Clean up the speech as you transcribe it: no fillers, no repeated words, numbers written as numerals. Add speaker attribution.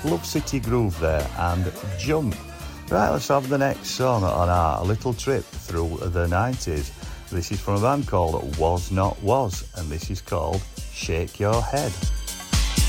Speaker 1: Love City Groove there and Jump. Right, let's have the next song on our little trip through the 90s. This is from a band called Was Not Was, and this is called Shake Your Head.